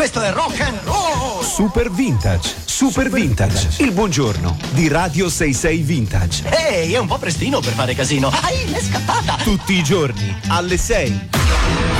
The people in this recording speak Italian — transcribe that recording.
Questo è rock and roll! Super Vintage, Super Vintage, il buongiorno di Radio 66 Vintage. Ehi, è un po' prestino per fare casino. È scappata! Tutti i giorni alle 6.